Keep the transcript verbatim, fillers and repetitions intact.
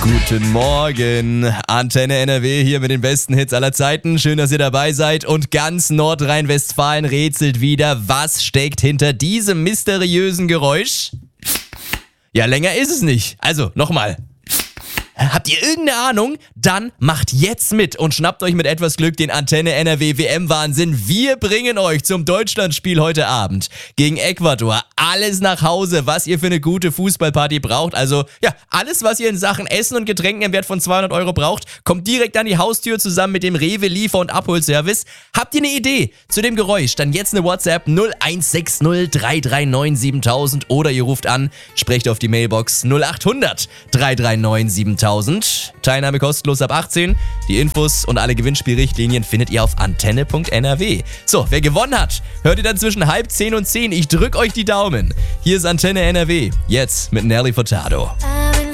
Guten Morgen, Antenne N R W hier mit den besten Hits aller Zeiten. Schön, dass ihr dabei seid und ganz Nordrhein-Westfalen rätselt wieder, was steckt hinter diesem mysteriösen Geräusch? Ja, länger ist es nicht. Also, nochmal. Habt ihr irgendeine Ahnung? Dann macht jetzt mit und schnappt euch mit etwas Glück den Antenne N R W W M-Wahnsinn. Wir bringen euch zum Deutschlandspiel heute Abend gegen Ecuador alles nach Hause, was ihr für eine gute Fußballparty braucht. Also ja, alles, was ihr in Sachen Essen und Getränken im Wert von zweihundert Euro braucht, kommt direkt an die Haustür zusammen mit dem Rewe Liefer- und Abholservice. Habt ihr eine Idee zu dem Geräusch? Dann jetzt eine WhatsApp null eins sechs null drei drei neun siebentausend oder ihr ruft an, sprecht auf die Mailbox null acht hundert drei drei neun siebentausend. Teilnahme kostenlos ab achtzehn. Die Infos und alle Gewinnspielrichtlinien findet ihr auf antenne punkt n r w. So, wer gewonnen hat, hört ihr dann zwischen halb zehn und zehn. Ich drück euch die Daumen. Hier ist Antenne N R W. Jetzt mit Nelly Furtado.